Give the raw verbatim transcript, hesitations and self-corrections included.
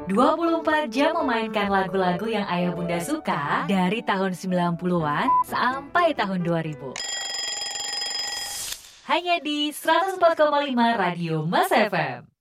dua puluh empat jam memainkan lagu-lagu yang ayah bunda suka dari tahun sembilan puluhan sampai tahun dua ribu. Hanya di seratus empat koma lima Radio Mas F M.